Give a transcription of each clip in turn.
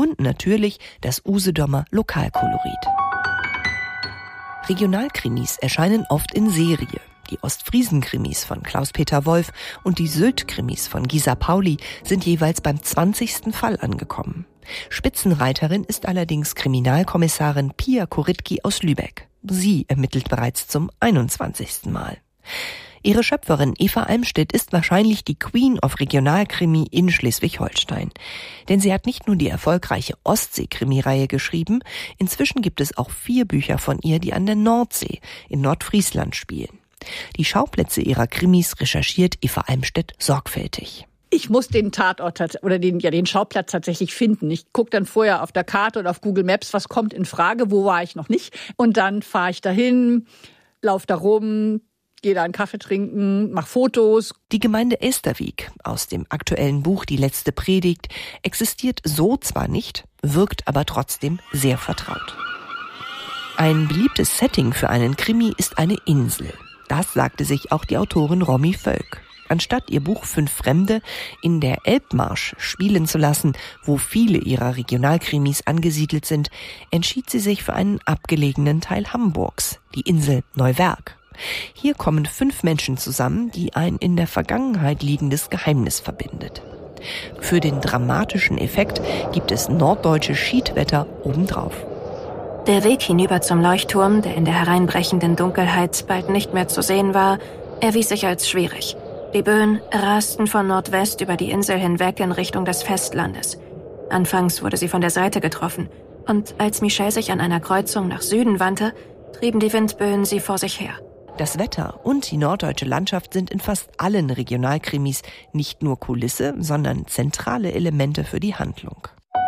Und natürlich das Usedomer Lokalkolorit. Regionalkrimis erscheinen oft in Serie. Die Ostfriesen-Krimis von Klaus-Peter Wolf und die Sylt-Krimis von Gisa Pauli sind jeweils beim 20. Fall angekommen. Spitzenreiterin ist allerdings Kriminalkommissarin Pia Korytki aus Lübeck. Sie ermittelt bereits zum 21. Mal. Ihre Schöpferin Eva Almstedt ist wahrscheinlich die Queen of Regionalkrimi in Schleswig-Holstein. Denn sie hat nicht nur die erfolgreiche Ostsee-Krimireihe geschrieben, inzwischen gibt es auch 4 Bücher von ihr, die an der Nordsee in Nordfriesland spielen. Die Schauplätze ihrer Krimis recherchiert Eva Almstedt sorgfältig. Ich muss den Tatort oder den Schauplatz tatsächlich finden. Ich gucke dann vorher auf der Karte oder auf Google Maps, was kommt in Frage, wo war ich noch nicht. Und dann fahre ich dahin, laufe da rum, gehe da einen Kaffee trinken, mache Fotos. Die Gemeinde Elsterwiek aus dem aktuellen Buch Die letzte Predigt existiert so zwar nicht, wirkt aber trotzdem sehr vertraut. Ein beliebtes Setting für einen Krimi ist eine Insel. Das sagte sich auch die Autorin Romy Völk. Anstatt ihr Buch 5 Fremde in der Elbmarsch spielen zu lassen, wo viele ihrer Regionalkrimis angesiedelt sind, entschied sie sich für einen abgelegenen Teil Hamburgs, die Insel Neuwerk. Hier kommen 5 Menschen zusammen, die ein in der Vergangenheit liegendes Geheimnis verbindet. Für den dramatischen Effekt gibt es norddeutsches Schiedwetter obendrauf. Der Weg hinüber zum Leuchtturm, der in der hereinbrechenden Dunkelheit bald nicht mehr zu sehen war, erwies sich als schwierig. Die Böen rasten von Nordwest über die Insel hinweg in Richtung des Festlandes. Anfangs wurde sie von der Seite getroffen, und als Michelle sich an einer Kreuzung nach Süden wandte, trieben die Windböen sie vor sich her. Das Wetter und die norddeutsche Landschaft sind in fast allen Regionalkrimis nicht nur Kulisse, sondern zentrale Elemente für die Handlung.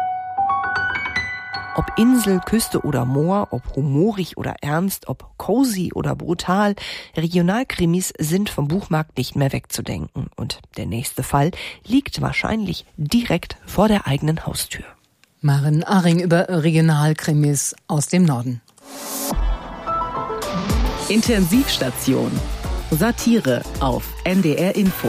Ob Insel, Küste oder Moor, ob humorig oder ernst, ob cozy oder brutal, Regionalkrimis sind vom Buchmarkt nicht mehr wegzudenken. Und der nächste Fall liegt wahrscheinlich direkt vor der eigenen Haustür. Maren Aring über Regionalkrimis aus dem Norden. Intensivstation. Satire auf NDR Info.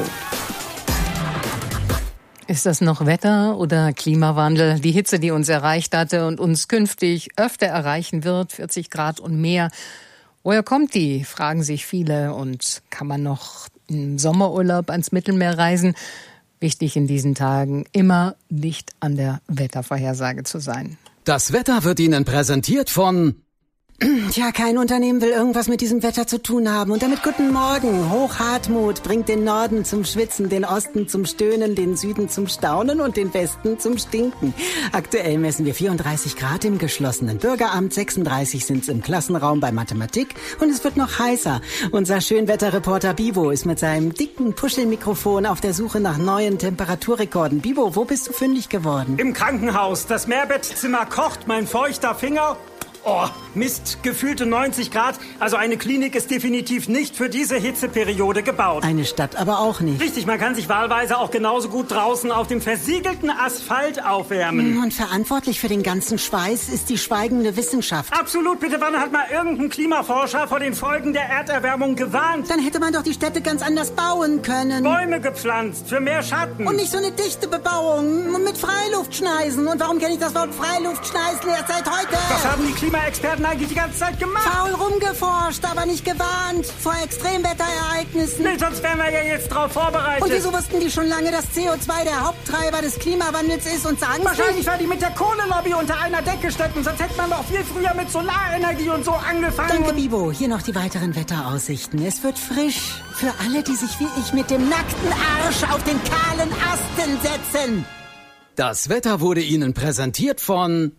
Ist das noch Wetter oder Klimawandel? Die Hitze, die uns erreicht hatte und uns künftig öfter erreichen wird, 40 Grad und mehr. Woher kommt die, fragen sich viele. Und kann man noch im Sommerurlaub ans Mittelmeer reisen? Wichtig in diesen Tagen, immer dicht an der Wettervorhersage zu sein. Das Wetter wird Ihnen präsentiert von... Tja, kein Unternehmen will irgendwas mit diesem Wetter zu tun haben. Und damit guten Morgen. Hochhartmut bringt den Norden zum Schwitzen, den Osten zum Stöhnen, den Süden zum Staunen und den Westen zum Stinken. Aktuell messen wir 34 Grad im geschlossenen Bürgeramt, 36 sind's im Klassenraum bei Mathematik und es wird noch heißer. Unser Schönwetterreporter Bibo ist mit seinem dicken Puschelmikrofon auf der Suche nach neuen Temperaturrekorden. Bibo, wo bist du fündig geworden? Im Krankenhaus. Das Mehrbettzimmer kocht, mein feuchter Finger... Oh, Mist, gefühlte 90 Grad. Also eine Klinik ist definitiv nicht für diese Hitzeperiode gebaut. Eine Stadt aber auch nicht. Richtig, man kann sich wahlweise auch genauso gut draußen auf dem versiegelten Asphalt aufwärmen. Und verantwortlich für den ganzen Schweiß ist die schweigende Wissenschaft. Absolut, bitte, wann hat mal irgendein Klimaforscher vor den Folgen der Erderwärmung gewarnt? Dann hätte man doch die Städte ganz anders bauen können. Bäume gepflanzt, für mehr Schatten. Und nicht so eine dichte Bebauung mit Freiluftschneisen. Und warum kenne ich das Wort Freiluftschneisen erst seit heute? Was haben die Klimaexperten eigentlich die ganze Zeit gemacht? Faul rumgeforscht, aber nicht gewarnt vor Extremwetterereignissen. Nee, sonst wären wir ja jetzt drauf vorbereitet. Und wieso wussten die schon lange, dass CO2 der Haupttreiber des Klimawandels ist und sagen wahrscheinlich, weil die mit der Kohlelobby unter einer Decke stecken. Sonst hätte man doch viel früher mit Solarenergie und so angefangen. Danke, Bibo. Hier noch die weiteren Wetteraussichten. Es wird frisch. Für alle, die sich wie ich mit dem nackten Arsch auf den kahlen Asten setzen. Das Wetter wurde Ihnen präsentiert von...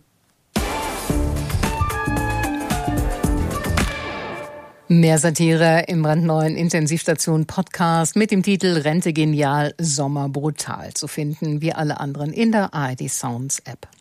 Mehr Satire im brandneuen Intensivstation Podcast mit dem Titel Rente genial, Sommer brutal zu finden, wie alle anderen in der ARD Sounds App.